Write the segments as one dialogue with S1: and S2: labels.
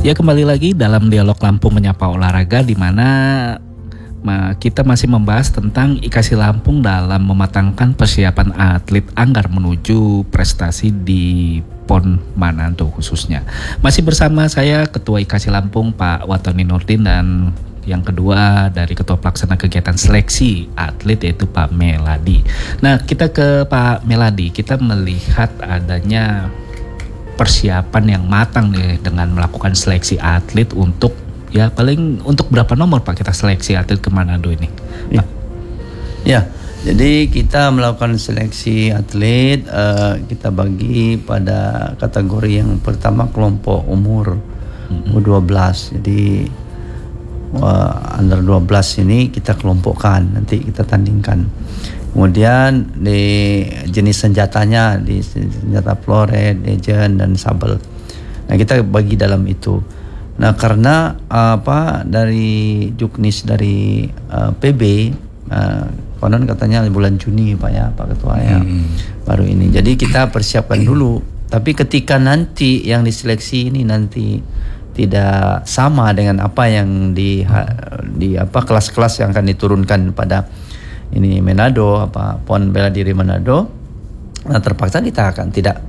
S1: Ya, kembali lagi dalam dialog Lampung Menyapa Olahraga, di mana kita masih membahas tentang IKASI Lampung dalam mematangkan persiapan atlet Anggar menuju prestasi di PON Manado khususnya. Masih bersama saya Ketua IKASI Lampung Pak Watoni Nurdin, dan yang kedua dari Ketua Pelaksana Kegiatan Seleksi Atlet yaitu Pak Meladi. Nah, kita ke Pak Meladi. Kita melihat adanya persiapan yang matang nih dengan melakukan seleksi atlet untuk paling untuk berapa nomor Pak kita seleksi atlet ke Manado ini?
S2: Ya, jadi kita melakukan seleksi atlet, kita bagi pada kategori yang pertama kelompok umur U12. Jadi under 12 ini kita kelompokkan, nanti kita tandingkan. Kemudian di jenis senjatanya, di senjata floret, legend dan sabel. Nah, kita bagi dalam itu. Nah, karena dari juknis dari PB konon katanya bulan Juni Pak ya, Pak Ketua ya, baru ini. Jadi kita persiapkan dulu. Tapi ketika nanti yang diseleksi ini nanti tidak sama dengan apa yang di kelas-kelas yang akan diturunkan pada ini Manado, PON Bela Diri Manado, nah terpaksa kita akan tidak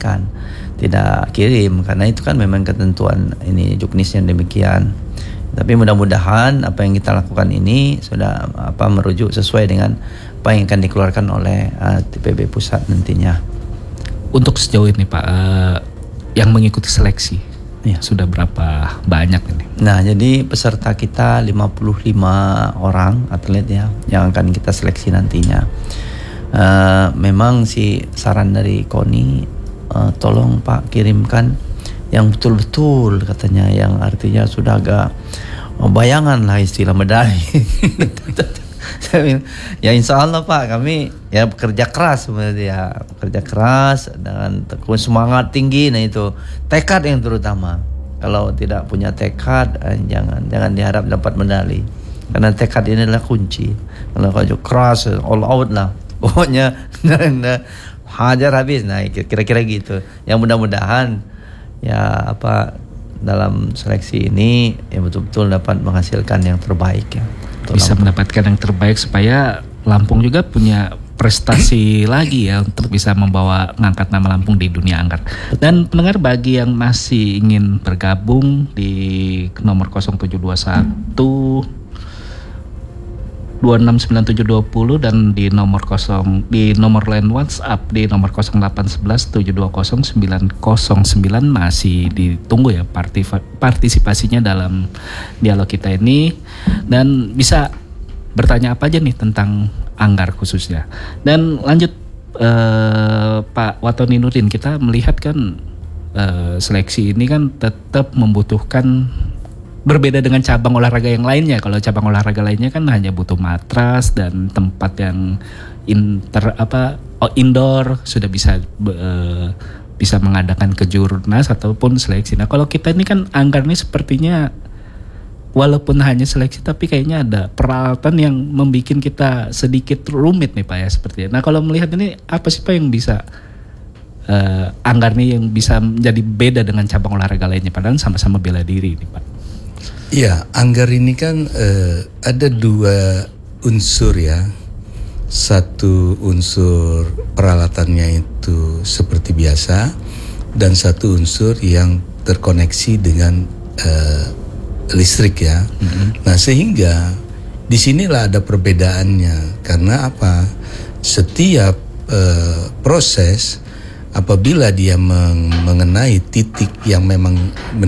S2: kirim, karena itu kan memang ketentuan ini juknisnya demikian. Tapi mudah-mudahan apa yang kita lakukan ini sudah merujuk sesuai dengan apa yang akan dikeluarkan oleh TPB pusat nantinya. Untuk sejauh ini Pak, yang mengikuti seleksi sudah berapa banyak ini? Nah, jadi peserta kita 55 orang atlet ya yang akan kita seleksi nantinya. Memang saran dari KONI, tolong Pak kirimkan yang betul-betul katanya, yang artinya sudah agak bayangan lah istilah medali. Ya insya Allah Pak, kami ya bekerja keras sebenarnya, bekerja keras dengan tekun, semangat tinggi. Nah itu tekad yang terutama. Kalau tidak punya tekad, jangan diharap dapat medali, karena tekad ini adalah kunci. Kalau keras all out lah pokoknya, hajar habis. Nah kira-kira gitu. Yang mudah-mudahan dalam seleksi ini betul-betul dapat menghasilkan yang terbaik ya.
S1: Bisa mendapatkan yang terbaik supaya Lampung juga punya prestasi lagi ya, untuk bisa ngangkat nama Lampung di dunia anggar. Dan pendengar, bagi yang masih ingin bergabung di nomor 0721 269720 dan di nomor line WhatsApp di nomor 0811 720 909 masih ditunggu ya partisipasinya dalam dialog kita ini, dan bisa bertanya apa aja nih tentang anggar khususnya. Dan lanjut Pak Watoni Nurdin, kita melihat kan seleksi ini kan tetap membutuhkan, berbeda dengan cabang olahraga yang lainnya. Kalau cabang olahraga lainnya kan hanya butuh matras dan tempat yang indoor, sudah bisa mengadakan kejurnas ataupun seleksi. Nah, kalau kita ini kan anggar ini sepertinya walaupun hanya seleksi, tapi kayaknya ada peralatan yang membuat kita sedikit rumit nih Pak ya, sepertinya. Nah, kalau melihat ini apa sih Pak yang bisa anggar nih yang bisa menjadi beda dengan cabang olahraga lainnya, padahal sama-sama bela diri nih Pak?
S3: Ya, anggar ini kan ada dua unsur ya. Satu unsur peralatannya itu seperti biasa, dan satu unsur yang terkoneksi dengan listrik ya. Nah, sehingga disinilah ada perbedaannya. Karena apa? Setiap proses apabila dia mengenai titik yang memang